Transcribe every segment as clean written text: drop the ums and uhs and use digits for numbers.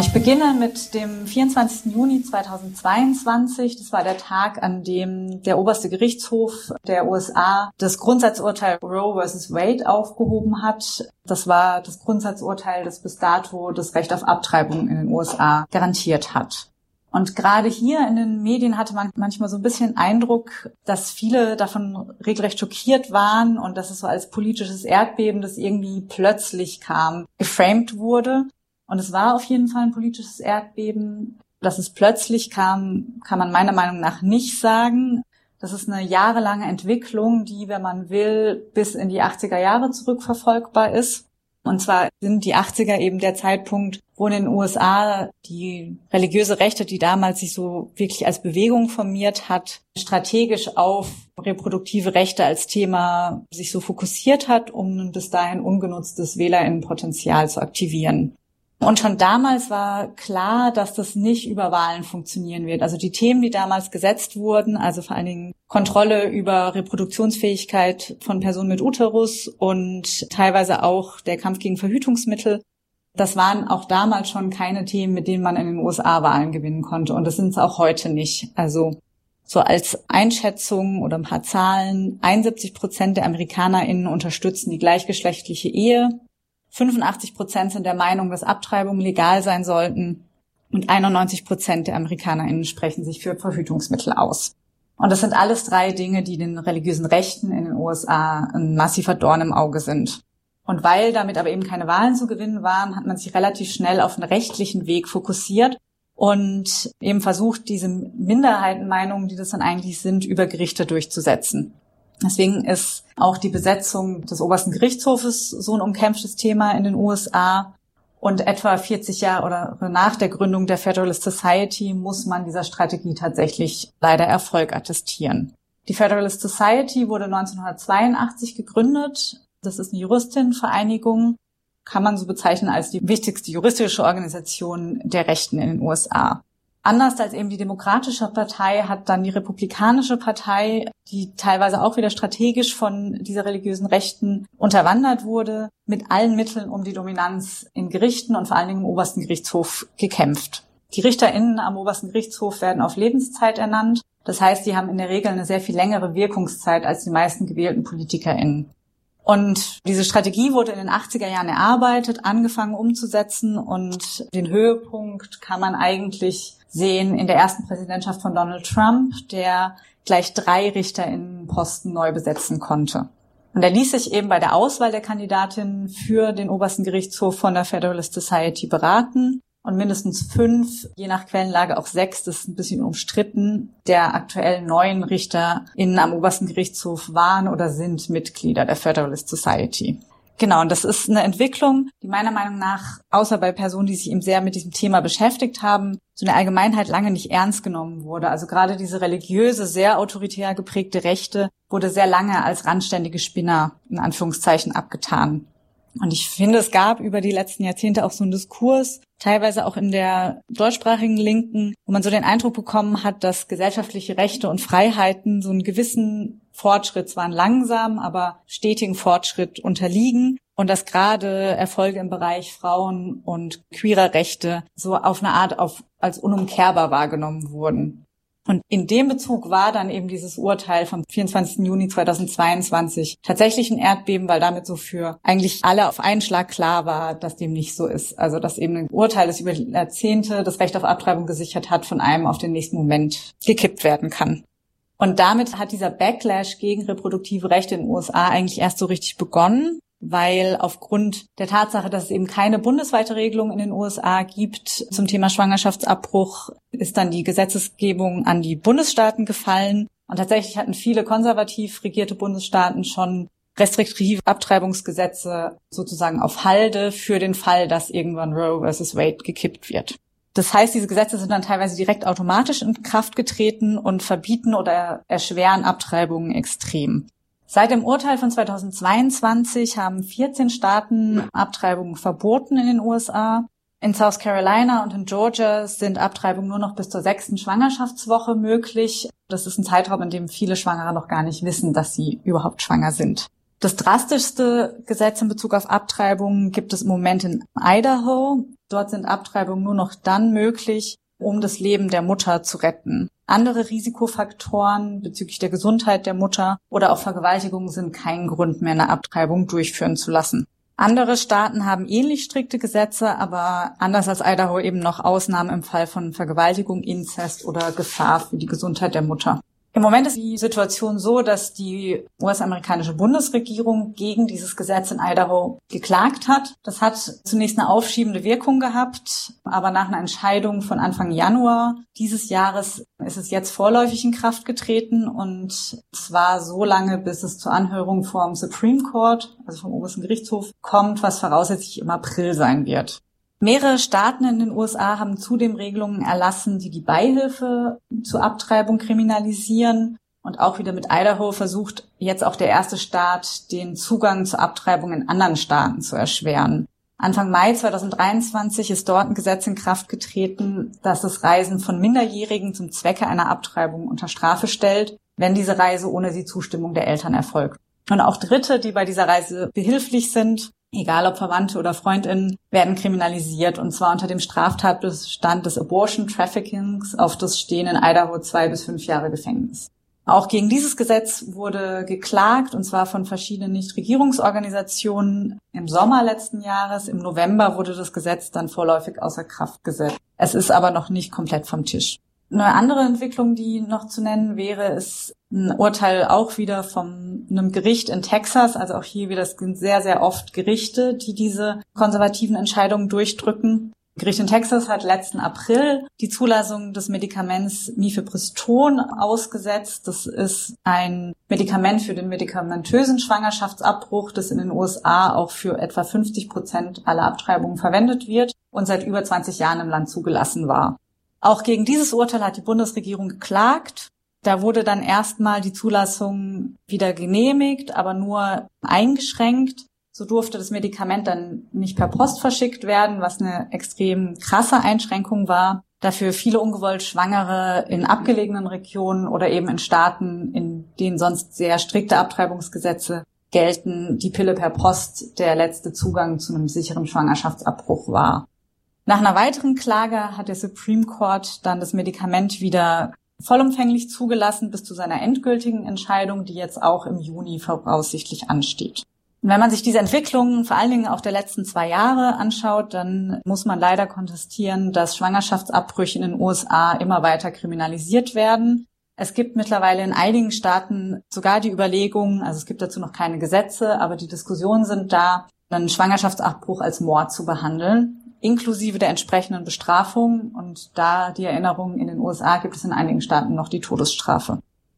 Ich beginne mit dem 24. Juni 2022. Das war der Tag, an dem der oberste Gerichtshof der USA das Grundsatzurteil Roe vs. Wade aufgehoben hat. Das war das Grundsatzurteil, das bis dato das Recht auf Abtreibung in den USA garantiert hat. Und gerade hier in den Medien hatte man manchmal so ein bisschen Eindruck, dass viele davon regelrecht schockiert waren und dass es so als politisches Erdbeben, das irgendwie plötzlich kam, geframed wurde. Und es war auf jeden Fall ein politisches Erdbeben. Dass es plötzlich kam, kann man meiner Meinung nach nicht sagen. Das ist eine jahrelange Entwicklung, die, wenn man will, bis in die 80er Jahre zurückverfolgbar ist. Und zwar sind die 80er eben der Zeitpunkt, wo in den USA die religiöse Rechte, die damals sich so wirklich als Bewegung formiert hat, strategisch auf reproduktive Rechte als Thema sich so fokussiert hat, um ein bis dahin ungenutztes WählerInnenpotenzial zu aktivieren. Und schon damals war klar, dass das nicht über Wahlen funktionieren wird. Also die Themen, die damals gesetzt wurden, also vor allen Dingen Kontrolle über Reproduktionsfähigkeit von Personen mit Uterus und teilweise auch der Kampf gegen Verhütungsmittel, das waren auch damals schon keine Themen, mit denen man in den USA Wahlen gewinnen konnte. Und das sind es auch heute nicht. Also so als Einschätzung oder ein paar Zahlen, 71% der AmerikanerInnen unterstützen die gleichgeschlechtliche Ehe. 85% sind der Meinung, dass Abtreibungen legal sein sollten und 91% der AmerikanerInnen sprechen sich für Verhütungsmittel aus. Und das sind alles drei Dinge, die den religiösen Rechten in den USA ein massiver Dorn im Auge sind. Und weil damit aber eben keine Wahlen zu gewinnen waren, hat man sich relativ schnell auf einen rechtlichen Weg fokussiert und eben versucht, diese Minderheitenmeinungen, die das dann eigentlich sind, über Gerichte durchzusetzen. Deswegen ist auch die Besetzung des obersten Gerichtshofes so ein umkämpftes Thema in den USA. Und etwa 40 Jahre oder nach der Gründung der Federalist Society muss man dieser Strategie tatsächlich leider Erfolg attestieren. Die Federalist Society wurde 1982 gegründet. Das ist eine Juristinnenvereinigung, kann man so bezeichnen als die wichtigste juristische Organisation der Rechten in den USA. Anders als eben die Demokratische Partei hat dann die Republikanische Partei, die teilweise auch wieder strategisch von dieser religiösen Rechten unterwandert wurde, mit allen Mitteln um die Dominanz in Gerichten und vor allen Dingen im obersten Gerichtshof gekämpft. Die RichterInnen am obersten Gerichtshof werden auf Lebenszeit ernannt. Das heißt, die haben in der Regel eine sehr viel längere Wirkungszeit als die meisten gewählten PolitikerInnen. Und diese Strategie wurde in den 80er Jahren erarbeitet, angefangen umzusetzen und den Höhepunkt kann man eigentlich sehen in der ersten Präsidentschaft von Donald Trump, der gleich 3 RichterInnenposten neu besetzen konnte. Und er ließ sich eben bei der Auswahl der Kandidatin für den obersten Gerichtshof von der Federalist Society beraten. Und mindestens 5, je nach Quellenlage auch 6, das ist ein bisschen umstritten, der aktuellen 9 RichterInnen am obersten Gerichtshof waren oder sind Mitglieder der Federalist Society. Genau, und das ist eine Entwicklung, die meiner Meinung nach, außer bei Personen, die sich eben sehr mit diesem Thema beschäftigt haben, so in der Allgemeinheit lange nicht ernst genommen wurde. Also gerade diese religiöse, sehr autoritär geprägte Rechte wurde sehr lange als randständige Spinner, in Anführungszeichen, abgetan. Und ich finde, es gab über die letzten Jahrzehnte auch so einen Diskurs, teilweise auch in der deutschsprachigen Linken, wo man so den Eindruck bekommen hat, dass gesellschaftliche Rechte und Freiheiten so einen gewissen Fortschritt, zwar einen langsamen, aber stetigen Fortschritt unterliegen und dass gerade Erfolge im Bereich Frauen- und queerer Rechte so auf eine Art als unumkehrbar wahrgenommen wurden. Und in dem Bezug war dann eben dieses Urteil vom 24. Juni 2022 tatsächlich ein Erdbeben, weil damit so für eigentlich alle auf einen Schlag klar war, dass dem nicht so ist. Also dass eben ein Urteil, das über Jahrzehnte das Recht auf Abtreibung gesichert hat, von einem auf den nächsten Moment gekippt werden kann. Und damit hat dieser Backlash gegen reproduktive Rechte in den USA eigentlich erst so richtig begonnen, weil aufgrund der Tatsache, dass es eben keine bundesweite Regelung in den USA gibt zum Thema Schwangerschaftsabbruch, ist dann die Gesetzgebung an die Bundesstaaten gefallen. Und tatsächlich hatten viele konservativ regierte Bundesstaaten schon restriktive Abtreibungsgesetze sozusagen auf Halde für den Fall, dass irgendwann Roe vs. Wade gekippt wird. Das heißt, diese Gesetze sind dann teilweise direkt automatisch in Kraft getreten und verbieten oder erschweren Abtreibungen extrem. Seit dem Urteil von 2022 haben 14 Staaten Abtreibungen verboten in den USA. In South Carolina und in Georgia sind Abtreibungen nur noch bis zur 6. Schwangerschaftswoche möglich. Das ist ein Zeitraum, in dem viele Schwangere noch gar nicht wissen, dass sie überhaupt schwanger sind. Das drastischste Gesetz in Bezug auf Abtreibungen gibt es im Moment in Idaho. Dort sind Abtreibungen nur noch dann möglich, um das Leben der Mutter zu retten. Andere Risikofaktoren bezüglich der Gesundheit der Mutter oder auch Vergewaltigung sind kein Grund mehr, eine Abtreibung durchführen zu lassen. Andere Staaten haben ähnlich strikte Gesetze, aber anders als Idaho eben noch Ausnahmen im Fall von Vergewaltigung, Inzest oder Gefahr für die Gesundheit der Mutter. Im Moment ist die Situation so, dass die US-amerikanische Bundesregierung gegen dieses Gesetz in Idaho geklagt hat. Das hat zunächst eine aufschiebende Wirkung gehabt, aber nach einer Entscheidung von Anfang Januar dieses Jahres ist es jetzt vorläufig in Kraft getreten und zwar so lange, bis es zur Anhörung vom Supreme Court, also vom obersten Gerichtshof, kommt, was voraussichtlich im April sein wird. Mehrere Staaten in den USA haben zudem Regelungen erlassen, die die Beihilfe zur Abtreibung kriminalisieren. Und auch wieder mit Idaho versucht jetzt auch der erste Staat, den Zugang zur Abtreibung in anderen Staaten zu erschweren. Anfang Mai 2023 ist dort ein Gesetz in Kraft getreten, das das Reisen von Minderjährigen zum Zwecke einer Abtreibung unter Strafe stellt, wenn diese Reise ohne die Zustimmung der Eltern erfolgt. Und auch Dritte, die bei dieser Reise behilflich sind, egal ob Verwandte oder FreundInnen, werden kriminalisiert, und zwar unter dem Straftatbestand des Abortion Traffickings, auf das stehen in Idaho 2 bis 5 Jahre Gefängnis. Auch gegen dieses Gesetz wurde geklagt, und zwar von verschiedenen Nichtregierungsorganisationen im Sommer letzten Jahres. Im November wurde das Gesetz dann vorläufig außer Kraft gesetzt. Es ist aber noch nicht komplett vom Tisch. Eine andere Entwicklung, die noch zu nennen wäre, ist ein Urteil auch wieder von einem Gericht in Texas. Also auch hier wieder, es sind sehr, sehr oft Gerichte, die diese konservativen Entscheidungen durchdrücken. Das Gericht in Texas hat letzten April die Zulassung des Medikaments Mifepriston ausgesetzt. Das ist ein Medikament für den medikamentösen Schwangerschaftsabbruch, das in den USA auch für etwa 50% aller Abtreibungen verwendet wird und seit über 20 Jahren im Land zugelassen war. Auch gegen dieses Urteil hat die Bundesregierung geklagt. Da wurde dann erstmal die Zulassung wieder genehmigt, aber nur eingeschränkt. So durfte das Medikament dann nicht per Post verschickt werden, was eine extrem krasse Einschränkung war. Dafür viele ungewollt Schwangere in abgelegenen Regionen oder eben in Staaten, in denen sonst sehr strikte Abtreibungsgesetze gelten, die Pille per Post der letzte Zugang zu einem sicheren Schwangerschaftsabbruch war. Nach einer weiteren Klage hat der Supreme Court dann das Medikament wieder vollumfänglich zugelassen bis zu seiner endgültigen Entscheidung, die jetzt auch im Juni voraussichtlich ansteht. Und wenn man sich diese Entwicklungen vor allen Dingen auch der letzten 2 Jahre anschaut, dann muss man leider kontestieren, dass Schwangerschaftsabbrüche in den USA immer weiter kriminalisiert werden. Es gibt mittlerweile in einigen Staaten sogar die Überlegung, also es gibt dazu noch keine Gesetze, aber die Diskussionen sind da, einen Schwangerschaftsabbruch als Mord zu behandeln, inklusive der entsprechenden Bestrafung. Und da die Erinnerung, in den USA gibt es in einigen Staaten noch die Todesstrafe.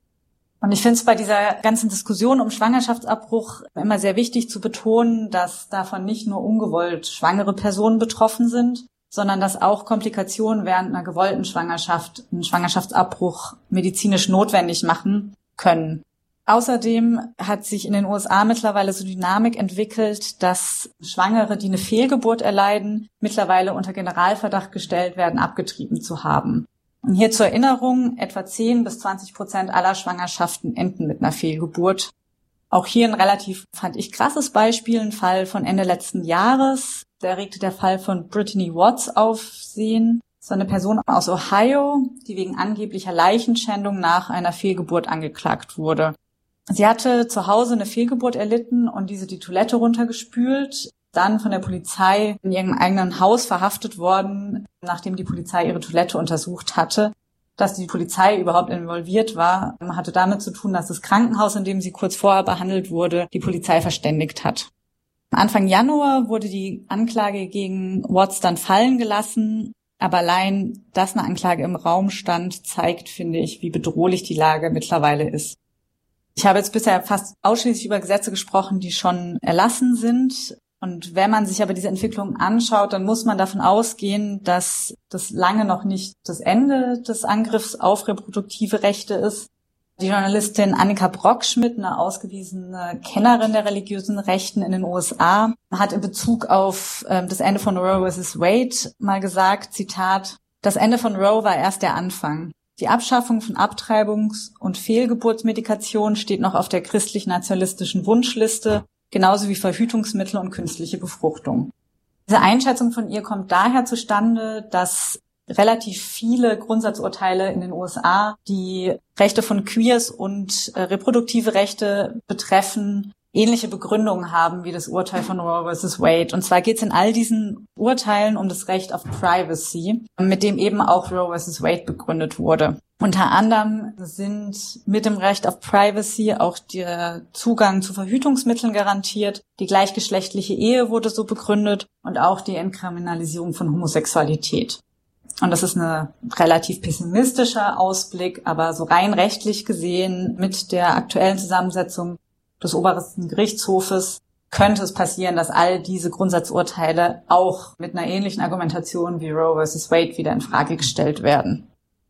Und ich finde es bei dieser ganzen Diskussion um Schwangerschaftsabbruch immer sehr wichtig zu betonen, dass davon nicht nur ungewollt schwangere Personen betroffen sind, sondern dass auch Komplikationen während einer gewollten Schwangerschaft einen Schwangerschaftsabbruch medizinisch notwendig machen können. Außerdem hat sich in den USA mittlerweile so Dynamik entwickelt, dass Schwangere, die eine Fehlgeburt erleiden, mittlerweile unter Generalverdacht gestellt werden, abgetrieben zu haben. Und hier zur Erinnerung, etwa 10-20% aller Schwangerschaften enden mit einer Fehlgeburt. Auch hier ein relativ, fand ich, krasses Beispiel, ein Fall von Ende letzten Jahres. Da erregte der Fall von Brittany Watts Aufsehen. Das war eine Person aus Ohio, die wegen angeblicher Leichenschändung nach einer Fehlgeburt angeklagt wurde. Sie hatte zu Hause eine Fehlgeburt erlitten und die Toilette runtergespült, dann von der Polizei in ihrem eigenen Haus verhaftet worden, nachdem die Polizei ihre Toilette untersucht hatte. Dass die Polizei überhaupt involviert war, hatte damit zu tun, dass das Krankenhaus, in dem sie kurz vorher behandelt wurde, die Polizei verständigt hat. Anfang Januar wurde die Anklage gegen Watts dann fallen gelassen, aber allein, dass eine Anklage im Raum stand, zeigt, finde ich, wie bedrohlich die Lage mittlerweile ist. Ich habe jetzt bisher fast ausschließlich über Gesetze gesprochen, die schon erlassen sind. Und wenn man sich aber diese Entwicklung anschaut, dann muss man davon ausgehen, dass das lange noch nicht das Ende des Angriffs auf reproduktive Rechte ist. Die Journalistin Annika Brockschmidt, eine ausgewiesene Kennerin der religiösen Rechten in den USA, hat in Bezug auf das Ende von Roe vs. Wade mal gesagt, Zitat, das Ende von Roe war erst der Anfang. Die Abschaffung von Abtreibungs- und Fehlgeburtsmedikation steht noch auf der christlich-nationalistischen Wunschliste, genauso wie Verhütungsmittel und künstliche Befruchtung. Diese Einschätzung von ihr kommt daher zustande, dass relativ viele Grundsatzurteile in den USA, die Rechte von Queers und reproduktive Rechte betreffen, ähnliche Begründungen haben wie das Urteil von Roe vs. Wade. Und zwar geht es in all diesen Urteilen um das Recht auf Privacy, mit dem eben auch Roe vs. Wade begründet wurde. Unter anderem sind mit dem Recht auf Privacy auch der Zugang zu Verhütungsmitteln garantiert, die gleichgeschlechtliche Ehe wurde so begründet und auch die Entkriminalisierung von Homosexualität. Und das ist ein relativ pessimistischer Ausblick, aber so rein rechtlich gesehen mit der aktuellen Zusammensetzung des obersten Gerichtshofes könnte es passieren, dass all diese Grundsatzurteile auch mit einer ähnlichen Argumentation wie Roe vs. Wade wieder in Frage gestellt werden.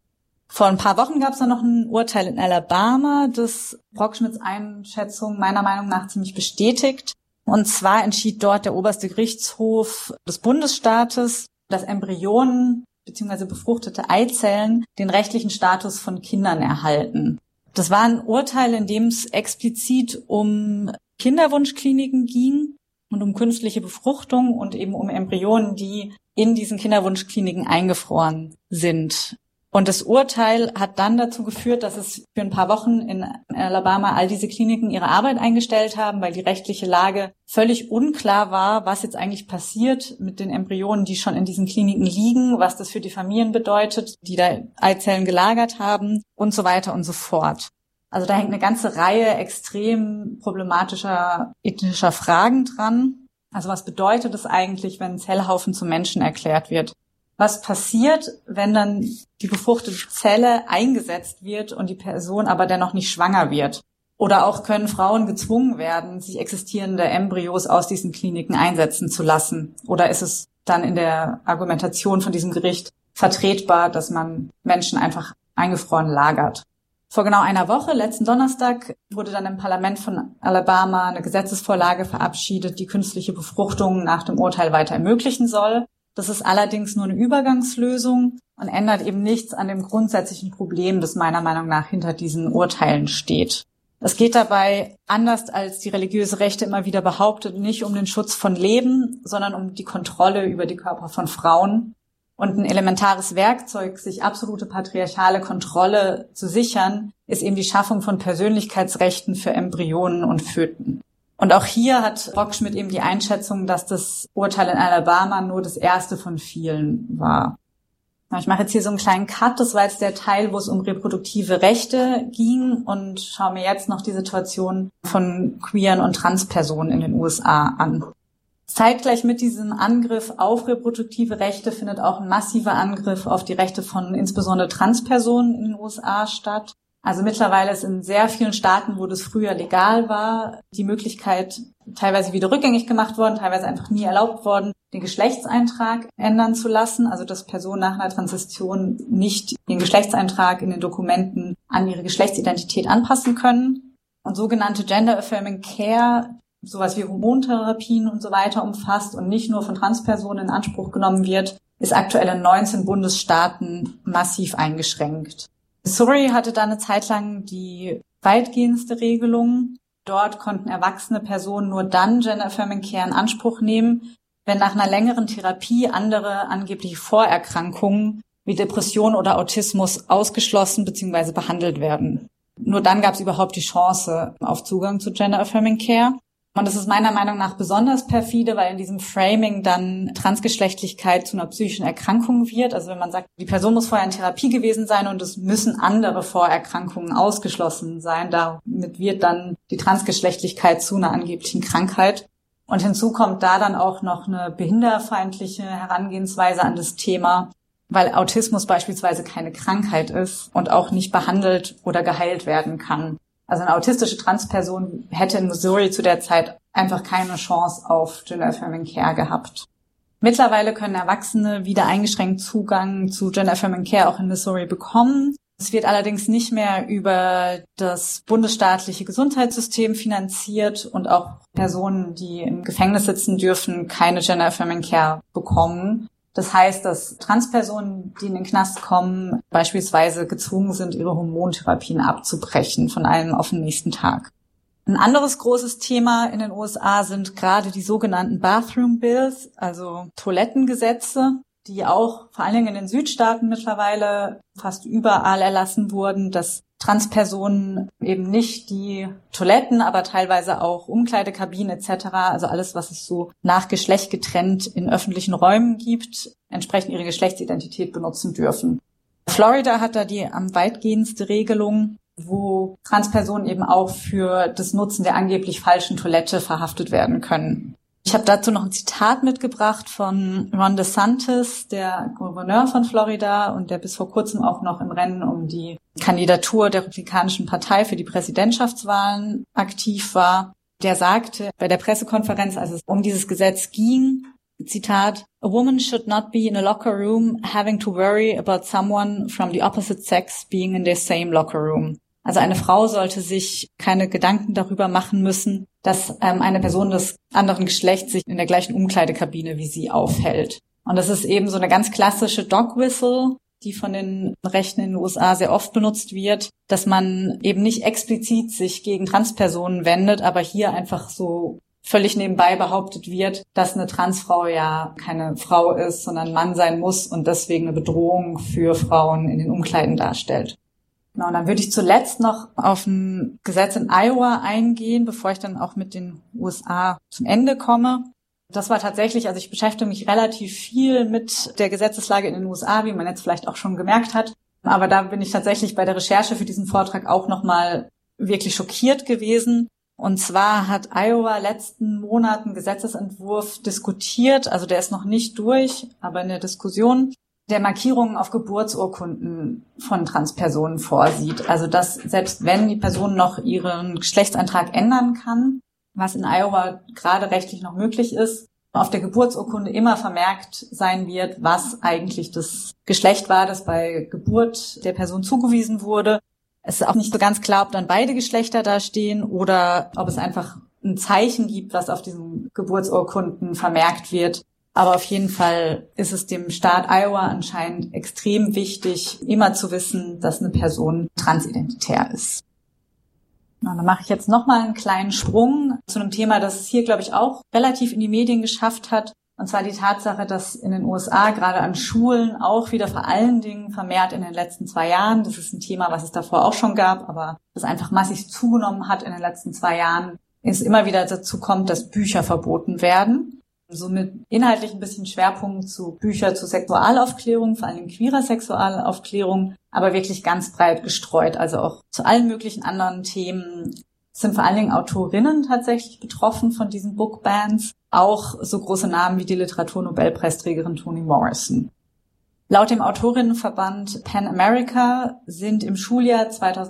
Vor ein paar Wochen gab es dann noch ein Urteil in Alabama, das Brockschmidts Einschätzung meiner Meinung nach ziemlich bestätigt. Und zwar entschied dort der oberste Gerichtshof des Bundesstaates, dass Embryonen bzw. befruchtete Eizellen den rechtlichen Status von Kindern erhalten. Das war ein Urteil, in dem es explizit um Kinderwunschkliniken ging und um künstliche Befruchtung und eben um Embryonen, die in diesen Kinderwunschkliniken eingefroren sind. Und das Urteil hat dann dazu geführt, dass es für ein paar Wochen in Alabama all diese Kliniken ihre Arbeit eingestellt haben, weil die rechtliche Lage völlig unklar war, was jetzt eigentlich passiert mit den Embryonen, die schon in diesen Kliniken liegen, was das für die Familien bedeutet, die da Eizellen gelagert haben und so weiter und so fort. Also da hängt eine ganze Reihe extrem problematischer ethischer Fragen dran. Also was bedeutet es eigentlich, wenn ein Zellhaufen zum Menschen erklärt wird? Was passiert, wenn dann die befruchtete Zelle eingesetzt wird und die Person aber dennoch nicht schwanger wird? Oder auch können Frauen gezwungen werden, sich existierende Embryos aus diesen Kliniken einsetzen zu lassen? Oder ist es dann in der Argumentation von diesem Gericht vertretbar, dass man Menschen einfach eingefroren lagert? Vor genau einer Woche, letzten Donnerstag, wurde dann im Parlament von Alabama eine Gesetzesvorlage verabschiedet, die künstliche Befruchtung nach dem Urteil weiter ermöglichen soll. Das ist allerdings nur eine Übergangslösung und ändert eben nichts an dem grundsätzlichen Problem, das meiner Meinung nach hinter diesen Urteilen steht. Es geht dabei, anders als die religiöse Rechte immer wieder behauptet, nicht um den Schutz von Leben, sondern um die Kontrolle über die Körper von Frauen. Und ein elementares Werkzeug, sich absolute patriarchale Kontrolle zu sichern, ist eben die Schaffung von Persönlichkeitsrechten für Embryonen und Föten. Und auch hier hat Brockschmidt eben die Einschätzung, dass das Urteil in Alabama nur das erste von vielen war. Ich mache jetzt hier so einen kleinen Cut. Das war jetzt der Teil, wo es um reproduktive Rechte ging und schaue mir jetzt noch die Situation von queeren und Transpersonen in den USA an. Zeitgleich mit diesem Angriff auf reproduktive Rechte findet auch ein massiver Angriff auf die Rechte von insbesondere Transpersonen in den USA statt. Also mittlerweile ist in sehr vielen Staaten, wo das früher legal war, die Möglichkeit teilweise wieder rückgängig gemacht worden, teilweise einfach nie erlaubt worden, den Geschlechtseintrag ändern zu lassen. Also dass Personen nach einer Transition nicht den Geschlechtseintrag in den Dokumenten an ihre Geschlechtsidentität anpassen können. Und sogenannte Gender Affirming Care, sowas wie Hormontherapien und so weiter umfasst und nicht nur von Transpersonen in Anspruch genommen wird, ist aktuell in 19 Bundesstaaten massiv eingeschränkt. Missouri hatte da eine Zeit lang die weitgehendste Regelung. Dort konnten erwachsene Personen nur dann Gender Affirming Care in Anspruch nehmen, wenn nach einer längeren Therapie andere angebliche Vorerkrankungen wie Depression oder Autismus ausgeschlossen bzw. behandelt werden. Nur dann gab es überhaupt die Chance auf Zugang zu Gender Affirming Care. Und das ist meiner Meinung nach besonders perfide, weil in diesem Framing dann Transgeschlechtlichkeit zu einer psychischen Erkrankung wird. Also wenn man sagt, die Person muss vorher in Therapie gewesen sein und es müssen andere Vorerkrankungen ausgeschlossen sein, damit wird dann die Transgeschlechtlichkeit zu einer angeblichen Krankheit. Und hinzu kommt da dann auch noch eine behinderfeindliche Herangehensweise an das Thema, weil Autismus beispielsweise keine Krankheit ist und auch nicht behandelt oder geheilt werden kann. Also eine autistische Transperson hätte in Missouri zu der Zeit einfach keine Chance auf Gender Affirming Care gehabt. Mittlerweile können Erwachsene wieder eingeschränkt Zugang zu Gender Affirming Care auch in Missouri bekommen. Es wird allerdings nicht mehr über das bundesstaatliche Gesundheitssystem finanziert und auch Personen, die im Gefängnis sitzen, dürfen keine Gender Affirming Care bekommen. Das heißt, dass Transpersonen, die in den Knast kommen, beispielsweise gezwungen sind, ihre Hormontherapien abzubrechen von einem auf den nächsten Tag. Ein anderes großes Thema in den USA sind gerade die sogenannten Bathroom Bills, also Toilettengesetze, die auch vor allen Dingen in den Südstaaten mittlerweile fast überall erlassen wurden, dass Transpersonen eben nicht die Toiletten, aber teilweise auch Umkleidekabinen etc., also alles, was es so nach Geschlecht getrennt in öffentlichen Räumen gibt, entsprechend ihre Geschlechtsidentität benutzen dürfen. Florida hat da die am weitgehendste Regelung, wo Transpersonen eben auch für das Nutzen der angeblich falschen Toilette verhaftet werden können. Ich habe dazu noch ein Zitat mitgebracht von Ron DeSantis, der Gouverneur von Florida und der bis vor kurzem auch noch im Rennen um die Kandidatur der Republikanischen Partei für die Präsidentschaftswahlen aktiv war. Der sagte bei der Pressekonferenz, als es um dieses Gesetz ging, Zitat, "A woman should not be in a locker room having to worry about someone from the opposite sex being in the same locker room." Also eine Frau sollte sich keine Gedanken darüber machen müssen, dass eine Person des anderen Geschlechts sich in der gleichen Umkleidekabine wie sie aufhält. Und das ist eben so eine ganz klassische Dog Whistle, die von den Rechten in den USA sehr oft benutzt wird, dass man eben nicht explizit sich gegen Transpersonen wendet, aber hier einfach so völlig nebenbei behauptet wird, dass eine Transfrau ja keine Frau ist, sondern Mann sein muss und deswegen eine Bedrohung für Frauen in den Umkleiden darstellt. Genau, und dann würde ich zuletzt noch auf ein Gesetz in Iowa eingehen, bevor ich dann auch mit den USA zum Ende komme. Das war tatsächlich, also ich beschäftige mich relativ viel mit der Gesetzeslage in den USA, wie man jetzt vielleicht auch schon gemerkt hat. Aber da bin ich tatsächlich bei der Recherche für diesen Vortrag auch nochmal wirklich schockiert gewesen. Und zwar hat Iowa letzten Monat einen Gesetzesentwurf diskutiert, also der ist noch nicht durch, aber in der Diskussion, der Markierungen auf Geburtsurkunden von Transpersonen vorsieht. Also dass selbst wenn die Person noch ihren Geschlechtsantrag ändern kann, was in Iowa gerade rechtlich noch möglich ist, auf der Geburtsurkunde immer vermerkt sein wird, was eigentlich das Geschlecht war, das bei Geburt der Person zugewiesen wurde. Es ist auch nicht so ganz klar, ob dann beide Geschlechter da stehen oder ob es einfach ein Zeichen gibt, was auf diesen Geburtsurkunden vermerkt wird. Aber auf jeden Fall ist es dem Staat Iowa anscheinend extrem wichtig, immer zu wissen, dass eine Person transidentitär ist. Und dann mache ich jetzt nochmal einen kleinen Sprung zu einem Thema, das es hier, glaube ich, auch relativ in die Medien geschafft hat. Und zwar die Tatsache, dass in den USA gerade an Schulen auch wieder vor allen Dingen vermehrt in den letzten 2 Jahren, das ist ein Thema, was es davor auch schon gab, aber das einfach massiv zugenommen hat in den letzten 2 Jahren, es immer wieder dazu kommt, dass Bücher verboten werden. So mit inhaltlich ein bisschen Schwerpunkt zu Bücher zur Sexualaufklärung, vor allem queerer Sexualaufklärung, aber wirklich ganz breit gestreut, also auch zu allen möglichen anderen Themen. Es sind vor allen Dingen Autorinnen tatsächlich betroffen von diesen Bookbans, auch so große Namen wie die Literaturnobelpreisträgerin Toni Morrison. Laut dem Autorinnenverband PEN America sind im Schuljahr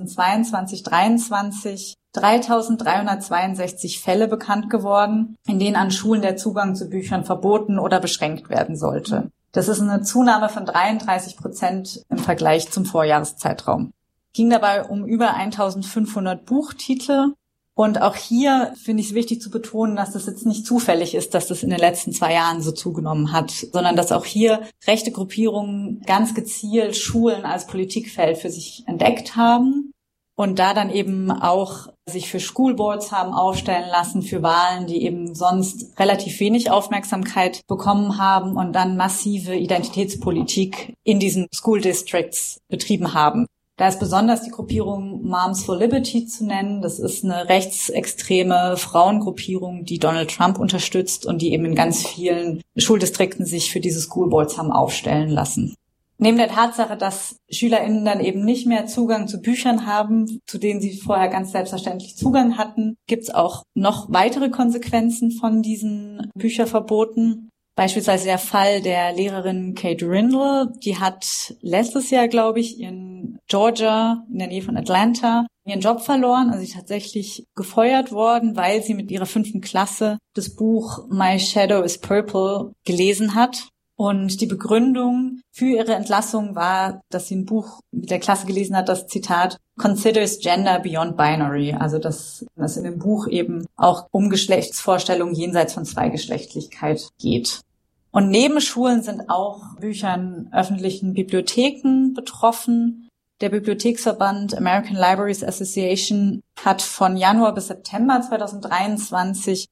2022/23 3.362 Fälle bekannt geworden, in denen an Schulen der Zugang zu Büchern verboten oder beschränkt werden sollte. Das ist eine Zunahme von 33% im Vergleich zum Vorjahreszeitraum. Es ging dabei um über 1.500 Buchtitel. Und auch hier finde ich es wichtig zu betonen, dass das jetzt nicht zufällig ist, dass das in den letzten 2 Jahren so zugenommen hat, sondern dass auch hier rechte Gruppierungen ganz gezielt Schulen als Politikfeld für sich entdeckt haben und da dann eben auch sich für Schoolboards haben aufstellen lassen, für Wahlen, die eben sonst relativ wenig Aufmerksamkeit bekommen haben und dann massive Identitätspolitik in diesen School Districts betrieben haben. Da ist besonders die Gruppierung Moms for Liberty zu nennen. Das ist eine rechtsextreme Frauengruppierung, die Donald Trump unterstützt und die eben in ganz vielen Schuldistrikten sich für diese Schoolboards haben aufstellen lassen. Neben der Tatsache, dass SchülerInnen dann eben nicht mehr Zugang zu Büchern haben, zu denen sie vorher ganz selbstverständlich Zugang hatten, gibt es auch noch weitere Konsequenzen von diesen Bücherverboten. Beispielsweise der Fall der Lehrerin Kate Rindle, die hat letztes Jahr, glaube ich, in Georgia, in der Nähe von Atlanta, ihren Job verloren, also sie ist tatsächlich gefeuert worden, weil sie mit ihrer 5. Klasse das Buch My Shadow is Purple gelesen hat. Und die Begründung für ihre Entlassung war, dass sie ein Buch mit der Klasse gelesen hat, das Zitat "Considers Gender Beyond Binary", also dass es in dem Buch eben auch um Geschlechtsvorstellungen jenseits von Zweigeschlechtlichkeit geht. Und neben Schulen sind auch Bücher in öffentlichen Bibliotheken betroffen. Der Bibliotheksverband American Libraries Association hat von Januar bis September 2023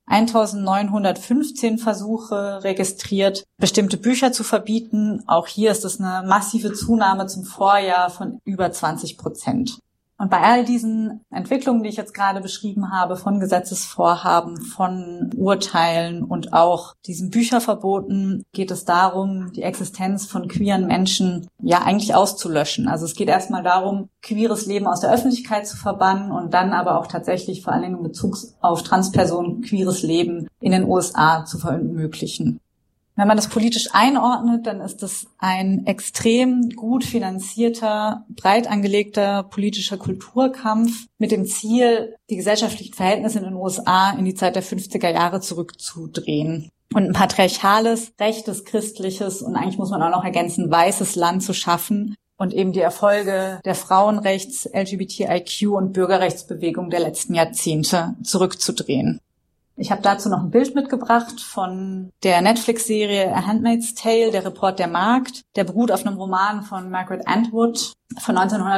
1915 Versuche registriert, bestimmte Bücher zu verbieten. Auch hier ist es eine massive Zunahme zum Vorjahr von über 20%. Und bei all diesen Entwicklungen, die ich jetzt gerade beschrieben habe, von Gesetzesvorhaben, von Urteilen und auch diesen Bücherverboten, geht es darum, die Existenz von queeren Menschen ja eigentlich auszulöschen. Also es geht erstmal darum, queeres Leben aus der Öffentlichkeit zu verbannen und dann aber auch tatsächlich vor allen Dingen in Bezug auf Transpersonen queeres Leben in den USA zu verunmöglichen. Wenn man das politisch einordnet, dann ist das ein extrem gut finanzierter, breit angelegter politischer Kulturkampf mit dem Ziel, die gesellschaftlichen Verhältnisse in den USA in die Zeit der 50er Jahre zurückzudrehen und ein patriarchales, rechtes, christliches und eigentlich muss man auch noch ergänzen, weißes Land zu schaffen und eben die Erfolge der Frauenrechts-, LGBTIQ- und Bürgerrechtsbewegung der letzten Jahrzehnte zurückzudrehen. Ich habe dazu noch ein Bild mitgebracht von der Netflix-Serie A Handmaid's Tale, der Report der Magd. Der beruht auf einem Roman von Margaret Atwood von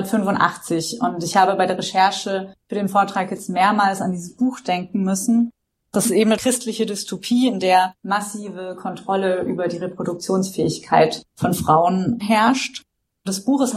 1985. Und ich habe bei der Recherche für den Vortrag jetzt mehrmals an dieses Buch denken müssen. Das ist eben eine christliche Dystopie, in der massive Kontrolle über die Reproduktionsfähigkeit von Frauen herrscht. Das Buch ist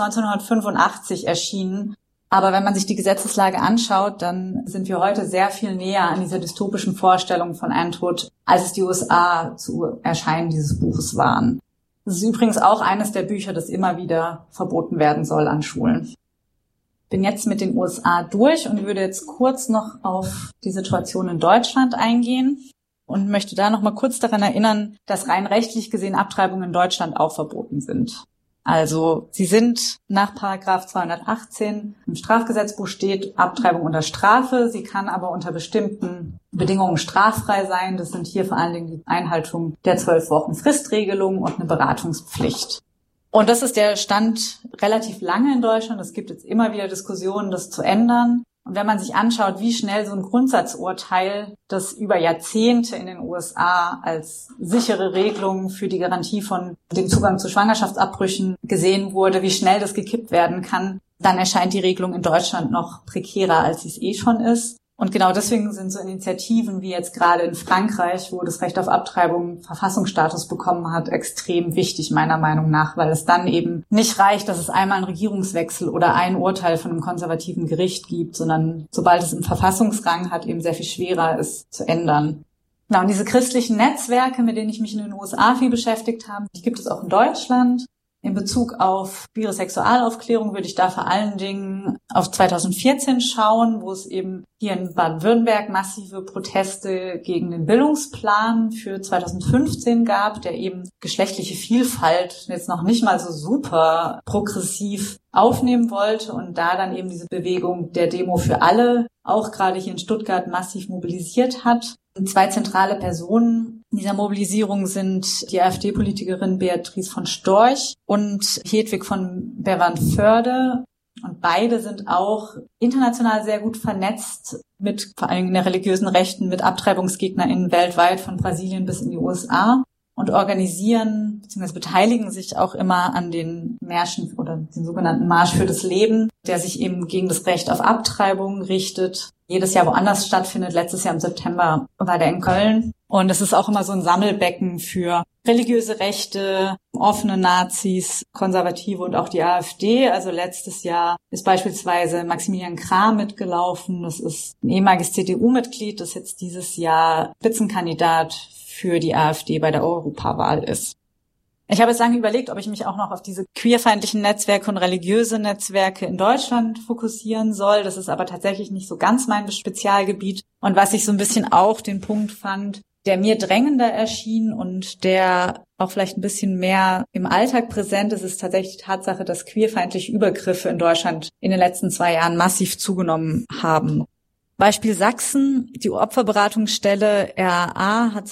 1985 erschienen. Aber wenn man sich die Gesetzeslage anschaut, dann sind wir heute sehr viel näher an dieser dystopischen Vorstellung von Atwood, als es die USA zu Erscheinen dieses Buches waren. Das ist übrigens auch eines der Bücher, das immer wieder verboten werden soll an Schulen. Ich bin jetzt mit den USA durch und würde jetzt kurz noch auf die Situation in Deutschland eingehen und möchte da noch mal kurz daran erinnern, dass rein rechtlich gesehen Abtreibungen in Deutschland auch verboten sind. Also sie sind nach Paragraph 218 im Strafgesetzbuch steht Abtreibung unter Strafe. Sie kann aber unter bestimmten Bedingungen straffrei sein. Das sind hier vor allen Dingen die Einhaltung der 12 Wochen Fristregelung und eine Beratungspflicht. Und das ist der Stand relativ lange in Deutschland. Es gibt jetzt immer wieder Diskussionen, das zu ändern. Und wenn man sich anschaut, wie schnell so ein Grundsatzurteil, das über Jahrzehnte in den USA als sichere Regelung für die Garantie von dem Zugang zu Schwangerschaftsabbrüchen gesehen wurde, wie schnell das gekippt werden kann, dann erscheint die Regelung in Deutschland noch prekärer, als sie es eh schon ist. Und genau deswegen sind so Initiativen wie jetzt gerade in Frankreich, wo das Recht auf Abtreibung Verfassungsstatus bekommen hat, extrem wichtig meiner Meinung nach, weil es dann eben nicht reicht, dass es einmal einen Regierungswechsel oder ein Urteil von einem konservativen Gericht gibt, sondern sobald es im Verfassungsrang hat, eben sehr viel schwerer ist zu ändern. Ja, und diese christlichen Netzwerke, mit denen ich mich in den USA viel beschäftigt habe, die gibt es auch in Deutschland. In Bezug auf queere Sexualaufklärung würde ich da vor allen Dingen auf 2014 schauen, wo es eben hier in Baden-Württemberg massive Proteste gegen den Bildungsplan für 2015 gab, der eben geschlechtliche Vielfalt jetzt noch nicht mal so super progressiv aufnehmen wollte und da dann eben diese Bewegung der Demo für alle auch gerade hier in Stuttgart massiv mobilisiert hat. Zwei zentrale Personen in dieser Mobilisierung sind die AfD-Politikerin Beatrice von Storch und Hedwig von Bevernförde. Und beide sind auch international sehr gut vernetzt mit vor allem in der religiösen Rechten, mit AbtreibungsgegnerInnen weltweit von Brasilien bis in die USA und organisieren bzw. beteiligen sich auch immer an den Märschen oder den sogenannten Marsch für das Leben, der sich eben gegen das Recht auf Abtreibung richtet. Jedes Jahr woanders stattfindet. Letztes Jahr im September war der in Köln. Und es ist auch immer so ein Sammelbecken für religiöse Rechte, offene Nazis, Konservative und auch die AfD. Also letztes Jahr ist beispielsweise Maximilian Krah mitgelaufen. Das ist ein ehemaliges CDU-Mitglied, das jetzt dieses Jahr Spitzenkandidat für die AfD bei der Europawahl ist. Ich habe jetzt lange überlegt, ob ich mich auch noch auf diese queerfeindlichen Netzwerke und religiöse Netzwerke in Deutschland fokussieren soll. Das ist aber tatsächlich nicht so ganz mein Spezialgebiet. Und was ich so ein bisschen auch den Punkt fand, der mir drängender erschien und der auch vielleicht ein bisschen mehr im Alltag präsent ist, ist tatsächlich die Tatsache, dass queerfeindliche Übergriffe in Deutschland in den letzten 2 Jahren massiv zugenommen haben. Beispiel Sachsen, die Opferberatungsstelle RAA hat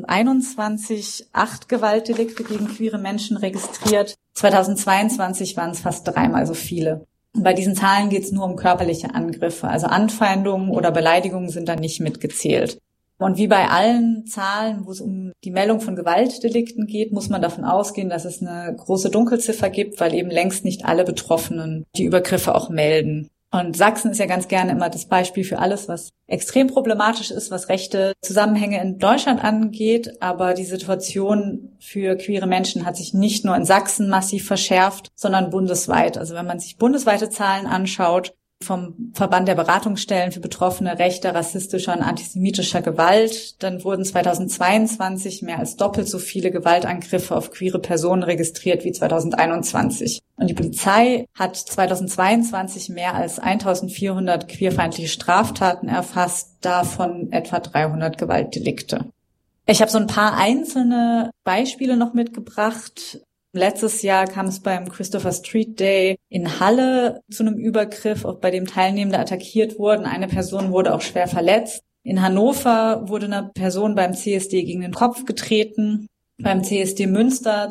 2021 8 Gewaltdelikte gegen queere Menschen registriert. 2022 waren es fast 3-mal so viele. Und bei diesen Zahlen geht es nur um körperliche Angriffe, also Anfeindungen oder Beleidigungen sind da nicht mitgezählt. Und wie bei allen Zahlen, wo es um die Meldung von Gewaltdelikten geht, muss man davon ausgehen, dass es eine große Dunkelziffer gibt, weil eben längst nicht alle Betroffenen die Übergriffe auch melden. Und Sachsen ist ja ganz gerne immer das Beispiel für alles, was extrem problematisch ist, was rechte Zusammenhänge in Deutschland angeht. Aber die Situation für queere Menschen hat sich nicht nur in Sachsen massiv verschärft, sondern bundesweit. Also wenn man sich bundesweite Zahlen anschaut, vom Verband der Beratungsstellen für Betroffene rechter, rassistischer und antisemitischer Gewalt, dann wurden 2022 mehr als doppelt so viele Gewaltangriffe auf queere Personen registriert wie 2021. Und die Polizei hat 2022 mehr als 1400 queerfeindliche Straftaten erfasst, davon etwa 300 Gewaltdelikte. Ich habe so ein paar einzelne Beispiele noch mitgebracht. Letztes Jahr kam es beim Christopher Street Day in Halle zu einem Übergriff, bei dem Teilnehmende attackiert wurden. Eine Person wurde auch schwer verletzt. In Hannover wurde eine Person beim CSD gegen den Kopf getreten. Beim CSD Münster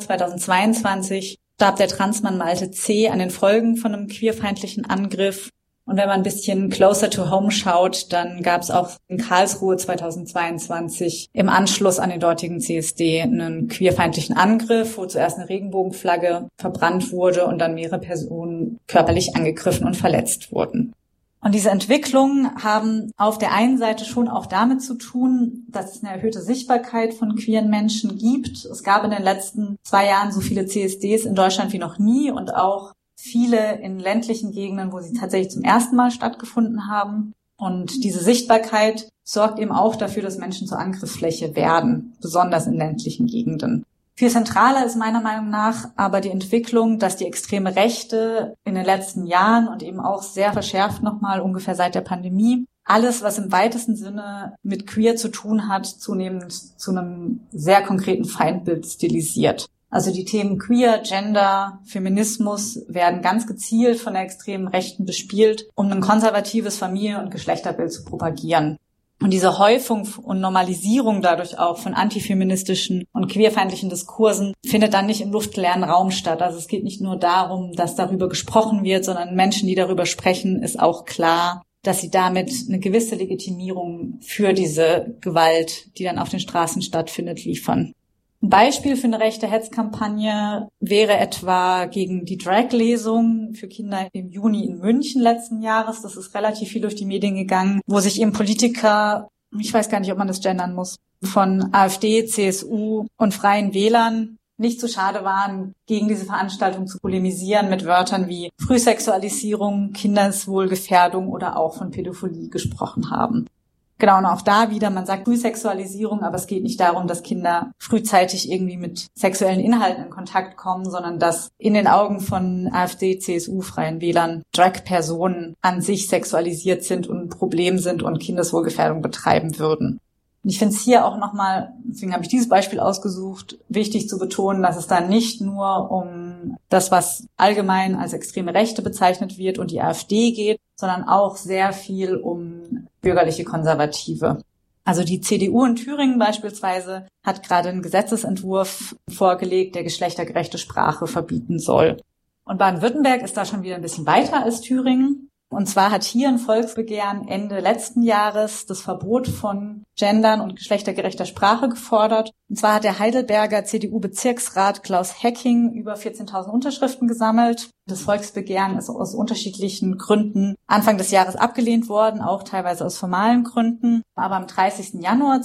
2022 starb der Transmann Malte C. an den Folgen von einem queerfeindlichen Angriff. Und wenn man ein bisschen closer to home schaut, dann gab es auch in Karlsruhe 2022 im Anschluss an den dortigen CSD einen queerfeindlichen Angriff, wo zuerst eine Regenbogenflagge verbrannt wurde und dann mehrere Personen körperlich angegriffen und verletzt wurden. Und diese Entwicklungen haben auf der einen Seite schon auch damit zu tun, dass es eine erhöhte Sichtbarkeit von queeren Menschen gibt. Es gab in den letzten 2 Jahren so viele CSDs in Deutschland wie noch nie und auch viele in ländlichen Gegenden, wo sie tatsächlich zum ersten Mal stattgefunden haben. Und diese Sichtbarkeit sorgt eben auch dafür, dass Menschen zur Angriffsfläche werden, besonders in ländlichen Gegenden. Viel zentraler ist meiner Meinung nach aber die Entwicklung, dass die extreme Rechte in den letzten Jahren und eben auch sehr verschärft nochmal ungefähr seit der Pandemie alles, was im weitesten Sinne mit queer zu tun hat, zunehmend zu einem sehr konkreten Feindbild stilisiert. Also die Themen Queer, Gender, Feminismus werden ganz gezielt von der extremen Rechten bespielt, um ein konservatives Familien- und Geschlechterbild zu propagieren. Und diese Häufung und Normalisierung dadurch auch von antifeministischen und queerfeindlichen Diskursen findet dann nicht im luftleeren Raum statt. Also es geht nicht nur darum, dass darüber gesprochen wird, sondern Menschen, die darüber sprechen, ist auch klar, dass sie damit eine gewisse Legitimierung für diese Gewalt, die dann auf den Straßen stattfindet, liefern. Ein Beispiel für eine rechte Hetzkampagne wäre etwa gegen die Drag-Lesung für Kinder im Juni in München letzten Jahres. Das ist relativ viel durch die Medien gegangen, wo sich eben Politiker, ich weiß gar nicht, ob man das gendern muss, von AfD, CSU und Freien Wählern nicht zu schade waren, gegen diese Veranstaltung zu polemisieren mit Wörtern wie Frühsexualisierung, Kindeswohlgefährdung oder auch von Pädophilie gesprochen haben. Genau, und auch da wieder, man sagt Frühsexualisierung, aber es geht nicht darum, dass Kinder frühzeitig irgendwie mit sexuellen Inhalten in Kontakt kommen, sondern dass in den Augen von AfD, CSU, Freien Wählern Drag-Personen an sich sexualisiert sind und ein Problem sind und Kindeswohlgefährdung betreiben würden. Und ich finde es hier auch nochmal, deswegen habe ich dieses Beispiel ausgesucht, wichtig zu betonen, dass es da nicht nur um das, was allgemein als extreme Rechte bezeichnet wird und die AfD geht, sondern auch sehr viel um bürgerliche Konservative. Also die CDU in Thüringen beispielsweise hat gerade einen Gesetzesentwurf vorgelegt, der geschlechtergerechte Sprache verbieten soll. Und Baden-Württemberg ist da schon wieder ein bisschen weiter als Thüringen. Und zwar hat hier ein Volksbegehren Ende letzten Jahres das Verbot von Gendern und geschlechtergerechter Sprache gefordert. Und zwar hat der Heidelberger CDU-Bezirksrat Klaus Hecking über 14.000 Unterschriften gesammelt. Das Volksbegehren ist aus unterschiedlichen Gründen Anfang des Jahres abgelehnt worden, auch teilweise aus formalen Gründen. Aber am 30. Januar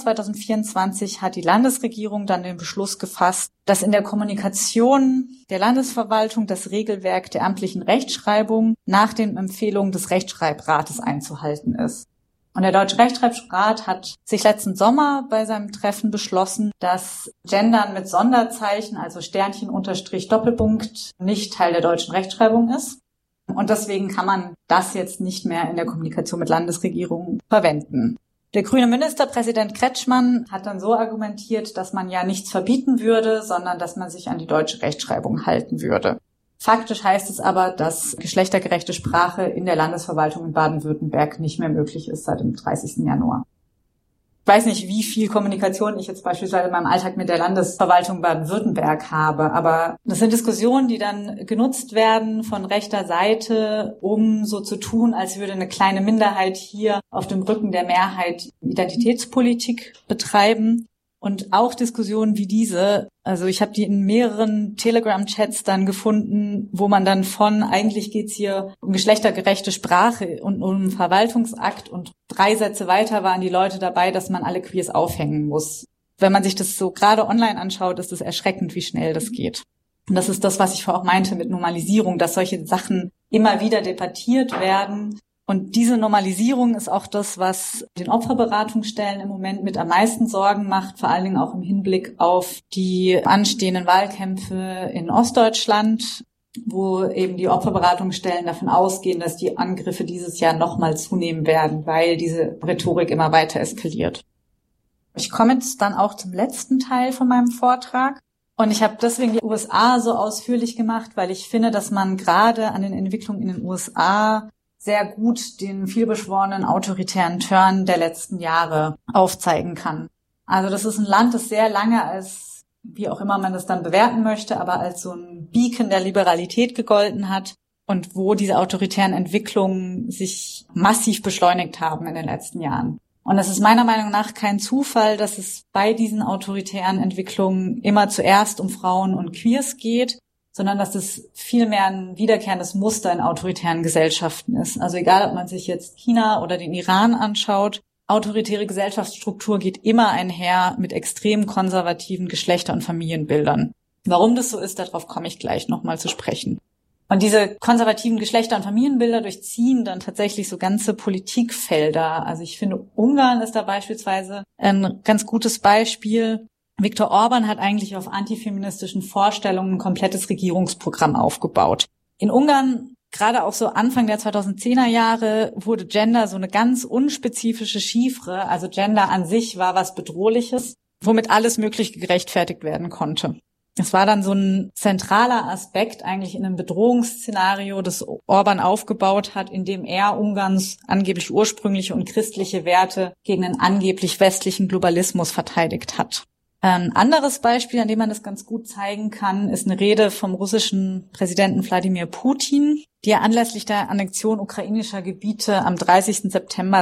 2024 hat die Landesregierung dann den Beschluss gefasst, dass in der Kommunikation der Landesverwaltung das Regelwerk der amtlichen Rechtschreibung nach den Empfehlungen des Rechtschreibrates einzuhalten ist. Und der Deutsche Rechtschreibrat hat sich letzten Sommer bei seinem Treffen beschlossen, dass Gendern mit Sonderzeichen, also Sternchen, Unterstrich, Doppelpunkt, nicht Teil der deutschen Rechtschreibung ist. Und deswegen kann man das jetzt nicht mehr in der Kommunikation mit Landesregierungen verwenden. Der grüne Ministerpräsident Kretschmann hat dann so argumentiert, dass man ja nichts verbieten würde, sondern dass man sich an die deutsche Rechtschreibung halten würde. Faktisch heißt es aber, dass geschlechtergerechte Sprache in der Landesverwaltung in Baden-Württemberg nicht mehr möglich ist seit dem 30. Januar. weiß nicht, wie viel Kommunikation ich jetzt beispielsweise in meinem Alltag mit der Landesverwaltung Baden-Württemberg habe, aber das sind Diskussionen, die dann genutzt werden von rechter Seite, um so zu tun, als würde eine kleine Minderheit hier auf dem Rücken der Mehrheit Identitätspolitik betreiben. Und auch Diskussionen wie diese, also ich habe die in mehreren Telegram-Chats dann gefunden, wo man dann eigentlich geht's hier um geschlechtergerechte Sprache und um Verwaltungsakt und 3 Sätze weiter waren die Leute dabei, dass man alle Queers aufhängen muss. Wenn man sich das so gerade online anschaut, ist es erschreckend, wie schnell das geht. Und das ist das, was ich vorher auch meinte mit Normalisierung, dass solche Sachen immer wieder debattiert werden. Und diese Normalisierung ist auch das, was den Opferberatungsstellen im Moment mit am meisten Sorgen macht, vor allen Dingen auch im Hinblick auf die anstehenden Wahlkämpfe in Ostdeutschland, wo eben die Opferberatungsstellen davon ausgehen, dass die Angriffe dieses Jahr nochmal zunehmen werden, weil diese Rhetorik immer weiter eskaliert. Ich komme jetzt dann auch zum letzten Teil von meinem Vortrag. Und ich habe deswegen die USA so ausführlich gemacht, weil ich finde, dass man gerade an den Entwicklungen in den USA sehr gut den vielbeschworenen autoritären Turn der letzten Jahre aufzeigen kann. Also das ist ein Land, das sehr lange als, wie auch immer man das dann bewerten möchte, aber als so ein Beacon der Liberalität gegolten hat und wo diese autoritären Entwicklungen sich massiv beschleunigt haben in den letzten Jahren. Und es ist meiner Meinung nach kein Zufall, dass es bei diesen autoritären Entwicklungen immer zuerst um Frauen und Queers geht, sondern dass es vielmehr ein wiederkehrendes Muster in autoritären Gesellschaften ist. Also egal, ob man sich jetzt China oder den Iran anschaut, autoritäre Gesellschaftsstruktur geht immer einher mit extrem konservativen Geschlechter- und Familienbildern. Warum das so ist, darauf komme ich gleich nochmal zu sprechen. Und diese konservativen Geschlechter- und Familienbilder durchziehen dann tatsächlich so ganze Politikfelder. Also ich finde, Ungarn ist da beispielsweise ein ganz gutes Beispiel. Viktor Orban hat eigentlich auf antifeministischen Vorstellungen ein komplettes Regierungsprogramm aufgebaut. In Ungarn, gerade auch so Anfang der 2010er Jahre, wurde Gender so eine ganz unspezifische Chiffre. Also Gender an sich war was Bedrohliches, womit alles Mögliche gerechtfertigt werden konnte. Es war dann so ein zentraler Aspekt eigentlich in einem Bedrohungsszenario, das Orban aufgebaut hat, in dem er Ungarns angeblich ursprüngliche und christliche Werte gegen einen angeblich westlichen Globalismus verteidigt hat. Ein anderes Beispiel, an dem man das ganz gut zeigen kann, ist eine Rede vom russischen Präsidenten Wladimir Putin, die er anlässlich der Annexion ukrainischer Gebiete am 30. September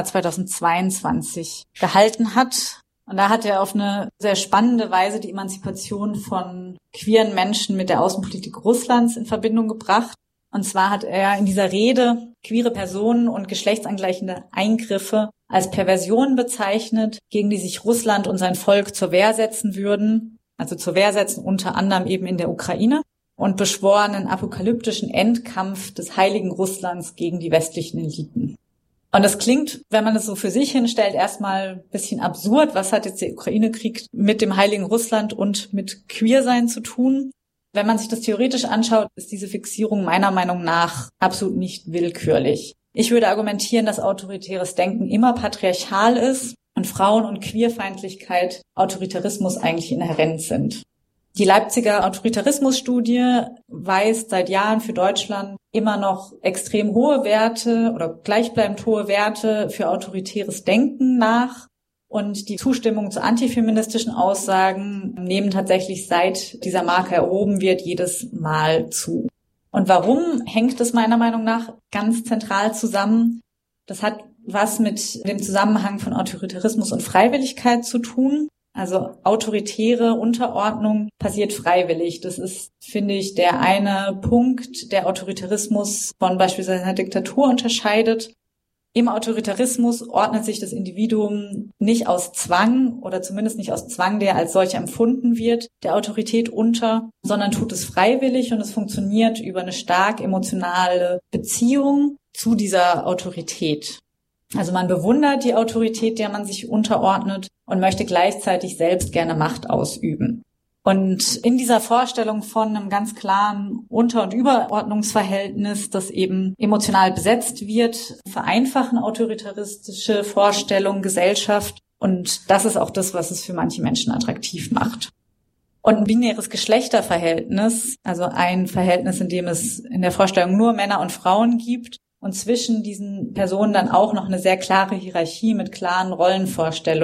2022 gehalten hat. Und da hat er auf eine sehr spannende Weise die Emanzipation von queeren Menschen mit der Außenpolitik Russlands in Verbindung gebracht. Und zwar hat er in dieser Rede queere Personen und geschlechtsangleichende Eingriffe als Perversionen bezeichnet, gegen die sich Russland und sein Volk zur Wehr setzen würden, also zur Wehr setzen unter anderem eben in der Ukraine, und beschwor einen apokalyptischen Endkampf des heiligen Russlands gegen die westlichen Eliten. Und das klingt, wenn man es so für sich hinstellt, erstmal ein bisschen absurd. Was hat jetzt der Ukraine-Krieg mit dem heiligen Russland und mit Queersein zu tun? Wenn man sich das theoretisch anschaut, ist diese Fixierung meiner Meinung nach absolut nicht willkürlich. Ich würde argumentieren, dass autoritäres Denken immer patriarchal ist und Frauen- und Queerfeindlichkeit Autoritarismus eigentlich inhärent sind. Die Leipziger Autoritarismusstudie weist seit Jahren für Deutschland immer noch extrem hohe Werte oder gleichbleibend hohe Werte für autoritäres Denken nach. Und die Zustimmung zu antifeministischen Aussagen nehmen tatsächlich, seit dieser Marke erhoben wird, jedes Mal zu. Und warum hängt es meiner Meinung nach ganz zentral zusammen? Das hat was mit dem Zusammenhang von Autoritarismus und Freiwilligkeit zu tun. Also autoritäre Unterordnung passiert freiwillig. Das ist, finde ich, der eine Punkt, der Autoritarismus von beispielsweise einer Diktatur unterscheidet. Im Autoritarismus ordnet sich das Individuum nicht aus Zwang oder zumindest nicht aus Zwang, der als solcher empfunden wird, der Autorität unter, sondern tut es freiwillig und es funktioniert über eine stark emotionale Beziehung zu dieser Autorität. Also man bewundert die Autorität, der man sich unterordnet und möchte gleichzeitig selbst gerne Macht ausüben. Und in dieser Vorstellung von einem ganz klaren Unter- und Überordnungsverhältnis, das eben emotional besetzt wird, vereinfachen autoritaristische Vorstellungen Gesellschaft. Und das ist auch das, was es für manche Menschen attraktiv macht. Und ein binäres Geschlechterverhältnis, also ein Verhältnis, in dem es in der Vorstellung nur Männer und Frauen gibt und zwischen diesen Personen dann auch noch eine sehr klare Hierarchie mit klaren Rollenvorstellungen,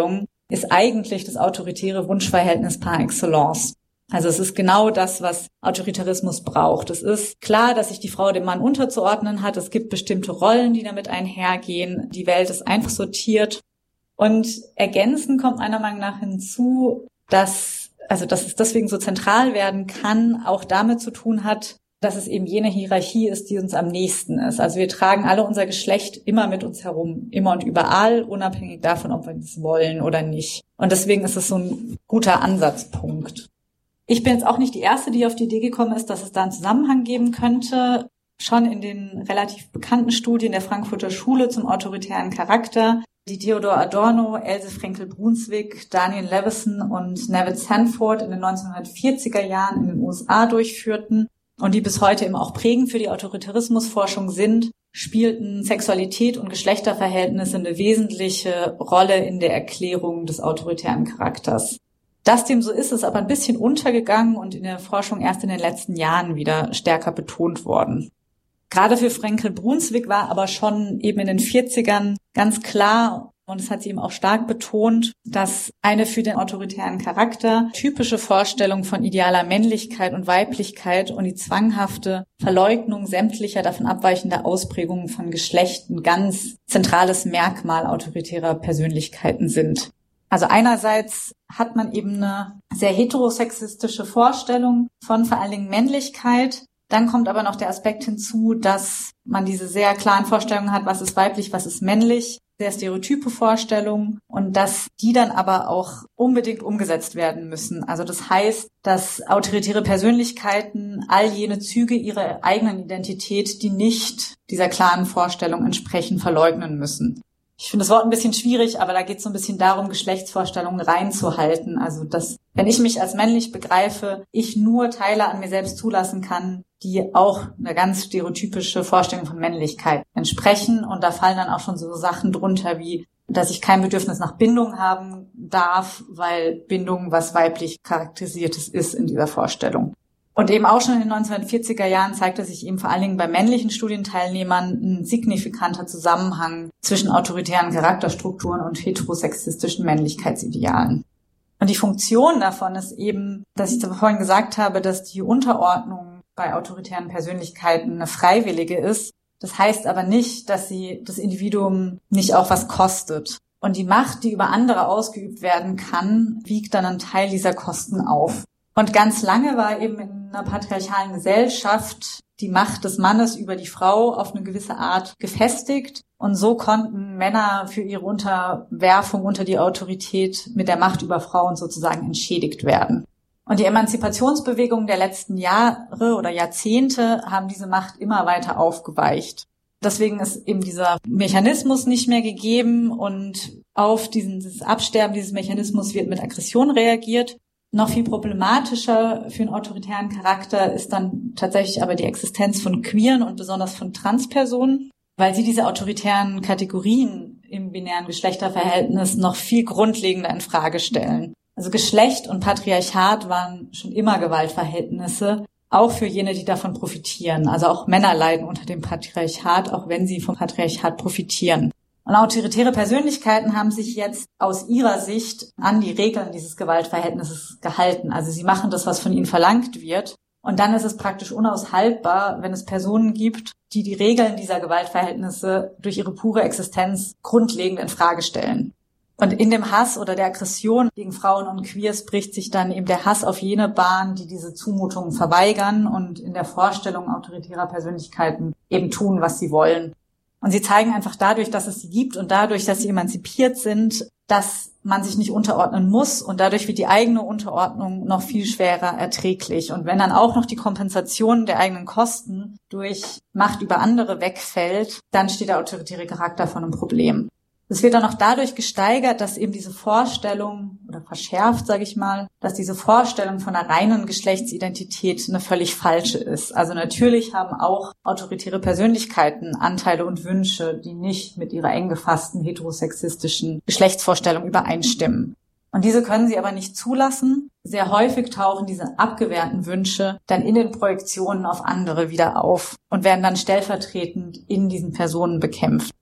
ist eigentlich das autoritäre Wunschverhältnis par excellence. Also es ist genau das, was Autoritarismus braucht. Es ist klar, dass sich die Frau dem Mann unterzuordnen hat. Es gibt bestimmte Rollen, die damit einhergehen. Die Welt ist einfach sortiert. Und ergänzend kommt meiner Meinung nach hinzu, dass es deswegen so zentral werden kann, auch damit zu tun hat, dass es eben jene Hierarchie ist, die uns am nächsten ist. Also wir tragen alle unser Geschlecht immer mit uns herum, immer und überall, unabhängig davon, ob wir das wollen oder nicht. Und deswegen ist es so ein guter Ansatzpunkt. Ich bin jetzt auch nicht die Erste, die auf die Idee gekommen ist, dass es da einen Zusammenhang geben könnte. Schon in den relativ bekannten Studien der Frankfurter Schule zum autoritären Charakter, die Theodor Adorno, Else Frenkel-Brunswick, Daniel Levison und Neville Sanford in den 1940er Jahren in den USA durchführten und die bis heute eben auch prägend für die Autoritarismusforschung sind, spielten Sexualität und Geschlechterverhältnisse eine wesentliche Rolle in der Erklärung des autoritären Charakters. Dass dem so ist aber ein bisschen untergegangen und in der Forschung erst in den letzten Jahren wieder stärker betont worden. Gerade für Frenkel-Brunswick war aber schon eben in den 40ern ganz klar, und das hat sie eben auch stark betont, dass eine für den autoritären Charakter typische Vorstellung von idealer Männlichkeit und Weiblichkeit und die zwanghafte Verleugnung sämtlicher davon abweichender Ausprägungen von Geschlecht ein ganz zentrales Merkmal autoritärer Persönlichkeiten sind. Also einerseits hat man eben eine sehr heterosexistische Vorstellung von vor allen Dingen Männlichkeit. Dann kommt aber noch der Aspekt hinzu, dass man diese sehr klaren Vorstellungen hat, was ist weiblich, was ist männlich, sehr stereotype Vorstellungen und dass die dann aber auch unbedingt umgesetzt werden müssen. Also das heißt, dass autoritäre Persönlichkeiten all jene Züge ihrer eigenen Identität, die nicht dieser klaren Vorstellung entsprechen, verleugnen müssen. Ich finde das Wort ein bisschen schwierig, aber da geht es so ein bisschen darum, Geschlechtsvorstellungen reinzuhalten. Also, dass, wenn ich mich als männlich begreife, ich nur Teile an mir selbst zulassen kann, die auch eine ganz stereotypische Vorstellung von Männlichkeit entsprechen. Und da fallen dann auch schon so Sachen drunter wie, dass ich kein Bedürfnis nach Bindung haben darf, weil Bindung was weiblich Charakterisiertes ist in dieser Vorstellung. Und eben auch schon in den 1940er Jahren zeigte sich eben vor allen Dingen bei männlichen Studienteilnehmern ein signifikanter Zusammenhang zwischen autoritären Charakterstrukturen und heterosexistischen Männlichkeitsidealen. Und die Funktion davon ist eben, dass ich vorhin gesagt habe, dass die Unterordnung bei autoritären Persönlichkeiten eine freiwillige ist. Das heißt aber nicht, dass sie das Individuum nicht auch was kostet. Und die Macht, die über andere ausgeübt werden kann, wiegt dann einen Teil dieser Kosten auf. Und ganz lange war eben in einer patriarchalen Gesellschaft die Macht des Mannes über die Frau auf eine gewisse Art gefestigt. Und so konnten Männer für ihre Unterwerfung unter die Autorität mit der Macht über Frauen sozusagen entschädigt werden. Und die Emanzipationsbewegungen der letzten Jahre oder Jahrzehnte haben diese Macht immer weiter aufgeweicht. Deswegen ist eben dieser Mechanismus nicht mehr gegeben und auf dieses Absterben dieses Mechanismus wird mit Aggression reagiert. Noch viel problematischer für einen autoritären Charakter ist dann tatsächlich aber die Existenz von Queeren und besonders von Transpersonen, weil sie diese autoritären Kategorien im binären Geschlechterverhältnis noch viel grundlegender in Frage stellen. Also Geschlecht und Patriarchat waren schon immer Gewaltverhältnisse, auch für jene, die davon profitieren. Also auch Männer leiden unter dem Patriarchat, auch wenn sie vom Patriarchat profitieren. Und autoritäre Persönlichkeiten haben sich jetzt aus ihrer Sicht an die Regeln dieses Gewaltverhältnisses gehalten. Also sie machen das, was von ihnen verlangt wird. Und dann ist es praktisch unaushaltbar, wenn es Personen gibt, die die Regeln dieser Gewaltverhältnisse durch ihre pure Existenz grundlegend in Frage stellen. Und in dem Hass oder der Aggression gegen Frauen und Queers bricht sich dann eben der Hass auf jene Bahn, die diese Zumutungen verweigern und in der Vorstellung autoritärer Persönlichkeiten eben tun, was sie wollen. Und sie zeigen einfach dadurch, dass es sie gibt und dadurch, dass sie emanzipiert sind, dass man sich nicht unterordnen muss und dadurch wird die eigene Unterordnung noch viel schwerer erträglich. Und wenn dann auch noch die Kompensation der eigenen Kosten durch Macht über andere wegfällt, dann steht der autoritäre Charakter vor einem Problem. Es wird dann auch dadurch gesteigert, dass eben diese Vorstellung oder verschärft, sage ich mal, dass diese Vorstellung von einer reinen Geschlechtsidentität eine völlig falsche ist. Also natürlich haben auch autoritäre Persönlichkeiten Anteile und Wünsche, die nicht mit ihrer eng gefassten heterosexistischen Geschlechtsvorstellung übereinstimmen. Und diese können sie aber nicht zulassen. Sehr häufig tauchen diese abgewehrten Wünsche dann in den Projektionen auf andere wieder auf und werden dann stellvertretend in diesen Personen bekämpft.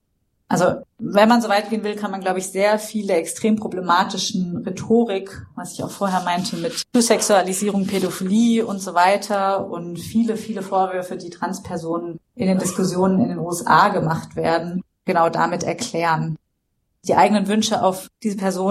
Also wenn man so weit gehen will, kann man, glaube ich, sehr viele extrem problematischen Rhetorik, was ich auch vorher meinte, mit Sexualisierung, Pädophilie und so weiter und viele, viele Vorwürfe, die Transpersonen in den Diskussionen in den USA gemacht werden, genau damit erklären. Die eigenen Wünsche auf diese Person